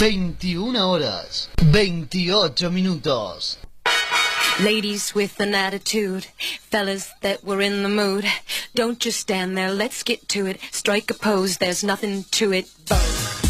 21 horas, 28 minutos. Ladies with an attitude, fellas that were in the mood. Don't just stand there, let's get to it. Strike a pose, there's nothing to it. Buzz.